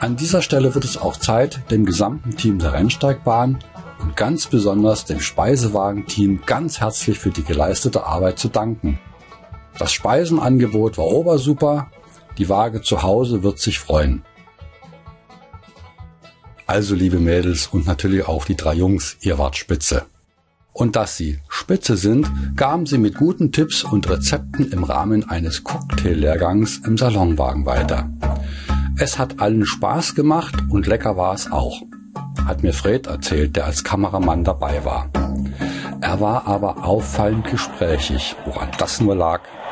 An dieser Stelle wird es auch Zeit, dem gesamten Team der Rennsteigbahn und ganz besonders dem Speisewagen-Team ganz herzlich für die geleistete Arbeit zu danken. Das Speisenangebot war obersuper, die Waage zu Hause wird sich freuen. Also liebe Mädels und natürlich auch die 3 Jungs, ihr wart spitze. Und dass sie spitze sind, gaben sie mit guten Tipps und Rezepten im Rahmen eines Cocktaillehrgangs im Salonwagen weiter. Es hat allen Spaß gemacht und lecker war es auch, hat mir Fred erzählt, der als Kameramann dabei war. Er war aber auffallend gesprächig, woran das nur lag,